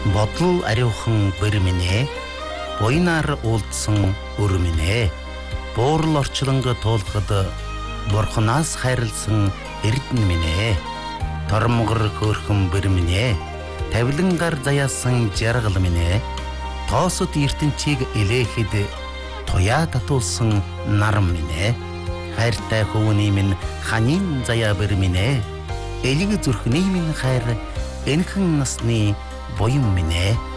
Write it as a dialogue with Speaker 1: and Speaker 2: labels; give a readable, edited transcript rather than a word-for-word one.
Speaker 1: Бодол ариухан бэр минь буйнаар уулдсан өр минь буурал орчлонго туулахад бурханаас хайрлсан эрдэнэ минь тормгор хөөрхөн бэр минь тавилангаар заяасан жаргал минь тоосод ертөнцийг илээхэд туяа татуулсан нарам минь хайртай хөвний минь ханин заяа бэр минь элэг зүрхний минь хайр энхэн насны буян минь